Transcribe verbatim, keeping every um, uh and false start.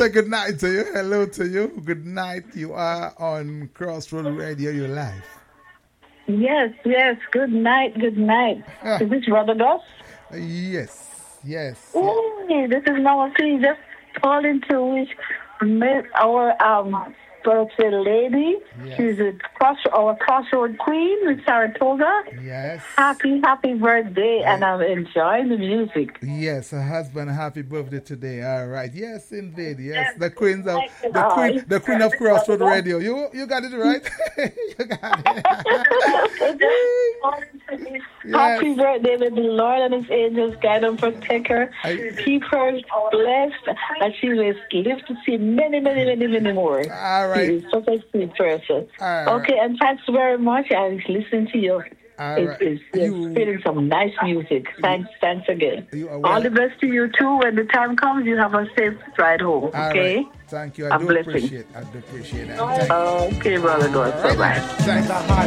say good night to you. Hello to you. Good night. You are on Crossroad Radio. You're live. Yes, yes. Good night. Good night. Is this Brother Gus? Yes, yes. Ooh, this is Mama P. Just calling to wish our um birthday lady. Yes. She's a cross our crossroad queen with Saratoga. Yes. Happy, happy birthday, and I'm enjoying the music. Yes, her husband, happy birthday today. All right. Yes, indeed. Yes, Yes. the queens of the Oh, queen, the queen of Crossroad yes. Radio. You, you got it right. You got it. Happy birthday, may the Lord and His angels guide and protect her, I- keep her blessed, and she will live to see many, many, many, many more. All right. She is such a sweet person. All Okay, and thanks very much. I was listening to you. All It's, right. it's, it's You- feeling some nice music. Thanks, thanks again. You are All well- the best to you too. When the time comes, you have a safe ride home. All Okay. right. Thank you. I A do blessing. appreciate. I do appreciate that. Thank you. Okay, brother. God. All right. Bye bye. Thanks.